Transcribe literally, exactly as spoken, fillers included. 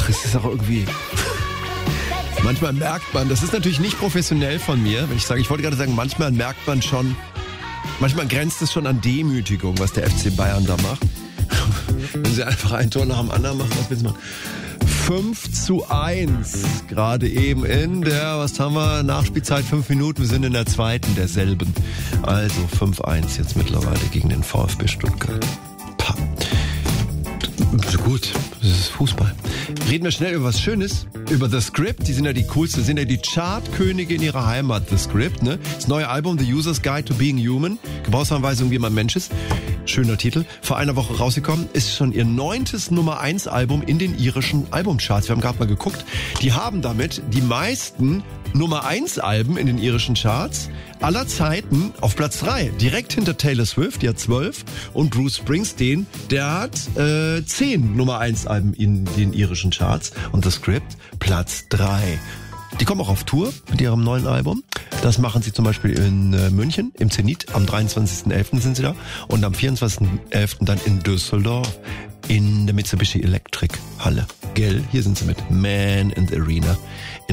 Ach, es ist auch irgendwie... Manchmal merkt man, das ist natürlich nicht professionell von mir, wenn ich sage, ich wollte gerade sagen, manchmal merkt man schon, manchmal grenzt es schon an Demütigung, was der F C Bayern da macht. Wenn sie einfach ein Tor nach dem anderen machen, was willst du machen? fünf zu eins, gerade eben in der, was haben wir, Nachspielzeit fünf Minuten, wir sind in der zweiten derselben. Also fünf eins jetzt mittlerweile gegen den VfB Stuttgart. Pah. Gut, das ist Fußball. Reden wir schnell über was Schönes, über The Script. Die sind ja die coolsten, sind ja die Chartkönige in ihrer Heimat, The Script. Ne? Das neue Album, The User's Guide to Being Human. Gebrauchsanweisung, wie man Mensch ist. Schöner Titel. Vor einer Woche rausgekommen. Ist schon ihr neuntes Nummer eins Album in den irischen Albumcharts. Wir haben gerade mal geguckt. Die haben damit die meisten Nummer eins Alben in den irischen Charts aller Zeiten auf Platz drei. Direkt hinter Taylor Swift, die hat zwölf. Und Bruce Springsteen, der hat äh, zehn Nummer eins Alben in den irischen Charts. Und The Script, Platz drei. Die kommen auch auf Tour mit ihrem neuen Album. Das machen sie zum Beispiel in äh, München, im Zenit. Am dreiundzwanzigsten elften sind sie da. Und am vierundzwanzigsten elften dann in Düsseldorf in der Mitsubishi Electric Halle. Gell, hier sind sie mit Man in the Arena.